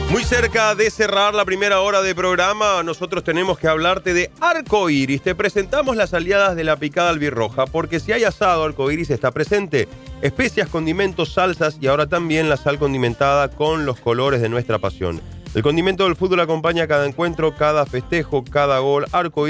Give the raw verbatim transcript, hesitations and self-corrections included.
Muy cerca de cerrar la primera hora de programa, nosotros tenemos que hablarte de Arcoiris. Te presentamos las aliadas de la picada albirroja, porque si hay asado, Arcoiris está presente. Especias, condimentos, salsas y ahora también la sal condimentada con los colores de nuestra pasión. El condimento del fútbol acompaña cada encuentro, cada festejo, cada gol. Arcoiris